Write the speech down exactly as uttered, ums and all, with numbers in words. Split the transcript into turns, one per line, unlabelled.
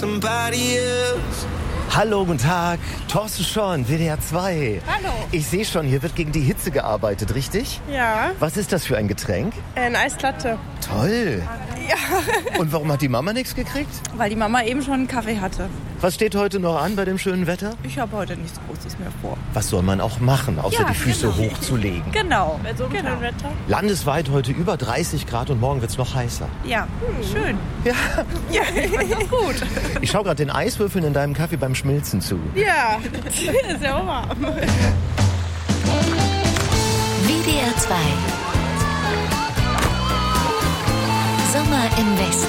Hallo, guten Tag. Thorsten Schorn, W D R zwei.
Hallo.
Ich sehe schon, hier wird gegen die Hitze gearbeitet, richtig?
Ja,
Was ist das für ein Getränk?
eine Eislatte.
Toll.
Ja,
Und warum hat die Mama nichts gekriegt?
weil die Mama eben schon einen Kaffee hatte.
Was steht heute noch an bei dem schönen Wetter?
Ich habe heute nichts Großes mehr vor.
Was soll man auch machen, außer
Ja,
die Füße
genau.
hochzulegen?
Genau. Bei so einem genau. Wetter?
Landesweit heute über dreißig Grad und morgen wird's noch heißer.
Ja, schön.
Ja.
Ja, ich fand das gut.
Ich schaue gerade den Eiswürfeln in deinem Kaffee beim Schmilzen zu.
Ja, ist ja auch warm.
W D R zwei Sommer im Westen.